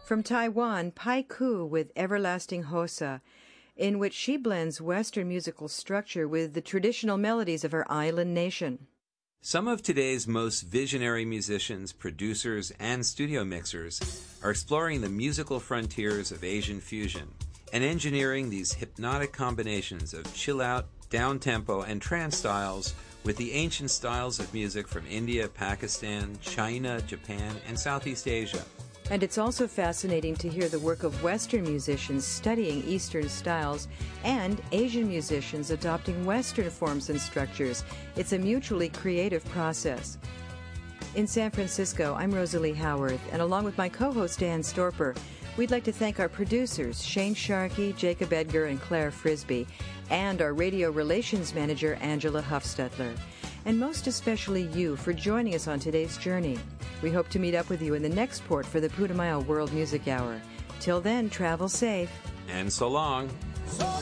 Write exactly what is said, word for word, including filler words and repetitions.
From Taiwan, Pai Ku with Everlasting Hosa, in which she blends Western musical structure with the traditional melodies of her island nation. Some of today's most visionary musicians, producers, and studio mixers are exploring the musical frontiers of Asian fusion and engineering these hypnotic combinations of chill-out, down-tempo, and trance styles with the ancient styles of music from India, Pakistan, China, Japan, and Southeast Asia. And it's also fascinating to hear the work of Western musicians studying Eastern styles and Asian musicians adopting Western forms and structures. It's a mutually creative process. In San Francisco, I'm Rosalie Howarth, and along with my co-host Dan Storper, we'd like to thank our producers, Shane Sharkey, Jacob Edgar, and Claire Frisbee, and our radio relations manager, Angela Huffstetler. And most especially you for joining us on today's journey. We hope to meet up with you in the next port for the Putumayo World Music Hour. Till then, travel safe. And so long. So